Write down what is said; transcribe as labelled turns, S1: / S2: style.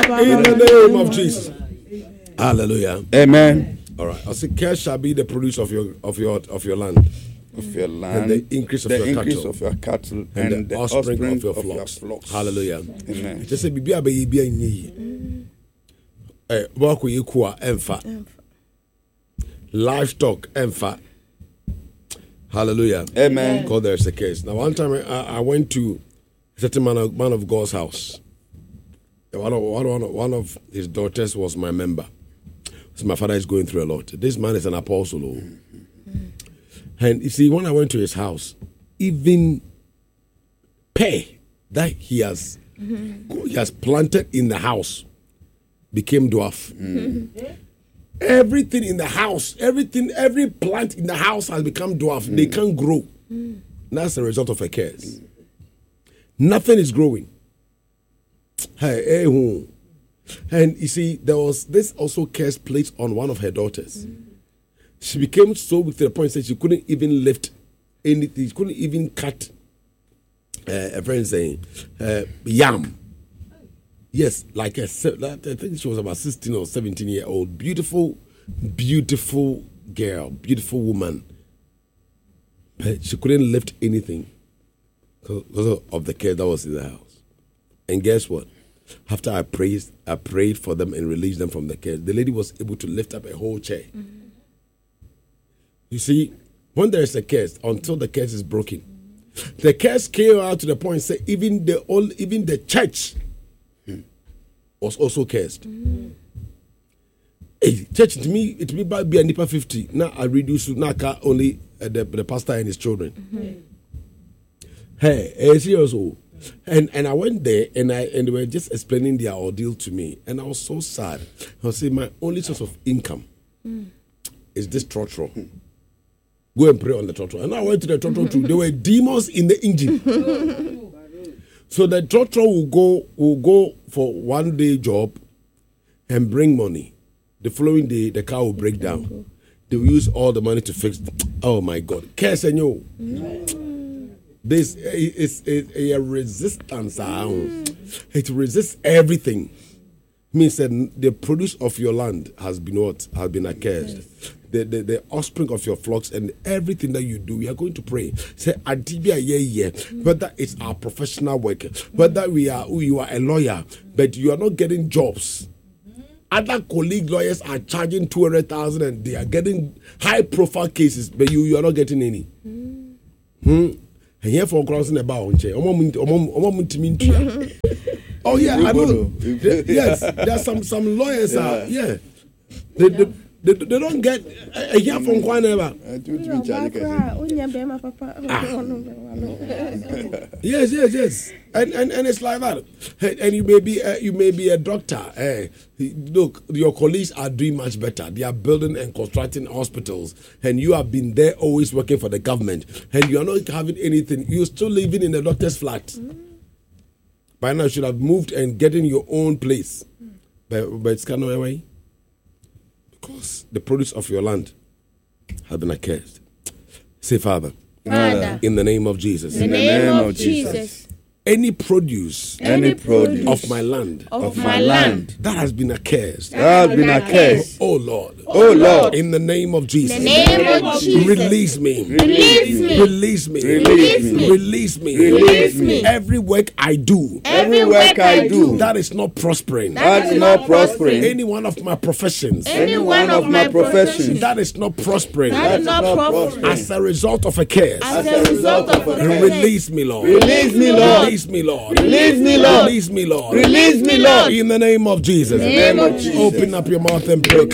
S1: In the name of Jesus. Hallelujah.
S2: Amen.
S1: All right. I say, cares shall be the produce of your land,
S2: Of your land,
S1: and the increase of your cattle,
S2: and the offspring of your flocks.
S1: Hallelujah.
S2: Amen.
S1: Just say, "Bibi abayi bi anyi." Wako yekua emfa. Livestock emfa. Hallelujah.
S2: Amen.
S1: Because there's a case. Now, one time I went to a certain man of God's house. One of his daughters was my member. So my father is going through a lot. This man is an apostle. And you see, when I went to his house, even pay that he has planted in the house became dwarf. Everything in the house, every plant in the house has become dwarf. They can't grow. That's the result of a curse. Nothing is growing. And you see, there was this also curse placed on one of her daughters. She became so weak to the point that she couldn't even lift anything. She couldn't even cut a friend saying yam. Yes, I think she was about 16 or 17-year-old. Beautiful girl, beautiful woman. But she couldn't lift anything because of the care that was in the house. And guess what? After I prayed for them and released them from the care, the lady was able to lift up a whole chair. You see, when there is a curse, until the curse is broken, the curse came out to the point say even the church was also cursed. Hey, church to me, it will be a nipa 50. Now I reduce now only the pastor and his children. Hey, seriously. And I went there and they were just explaining their ordeal to me, and I was so sad. I was saying my only source of income is this trotro. Go and pray on the trotro. And I went to the trotro too. There were demons in the engine. So the trotro will go for 1 day job and bring money. The following day the car will break down. They will use all the money to fix. Oh my God, curse and you. This is a resistance. It resists everything. Means that the produce of your land has been what? Has been accursed. Yes. The offspring of your flocks and everything that you do, we are going to pray. Say, whether it's our professional work, whether you are a lawyer, but you are not getting jobs. Other colleague lawyers are charging 200,000 and they are getting high profile cases, but you are not getting any. And here for crossing about oh yeah, I know. Yes, there are some lawyers they don't get a year from Kwaneva. Yes. And it's like that. And you may be a doctor. Look, your colleagues are doing much better. They are building and constructing hospitals, and you have been there always working for the government, and you are not having anything. You're still living in a doctor's flat. By now, you should have moved and getting your own place. But it's kind of away. Because the produce of your land has been accursed. Say, Father, in the name of Jesus.
S3: In the name of Jesus.
S1: Any produce of my land that has been accursed. Oh Lord. In the name of Jesus. Release me. Every work I do. That is not prospering. Any one of my professions. That is not prospering. As a result of a curse. Release me, Lord. Release me, Lord. In the name of Jesus. Open up your mouth and pray.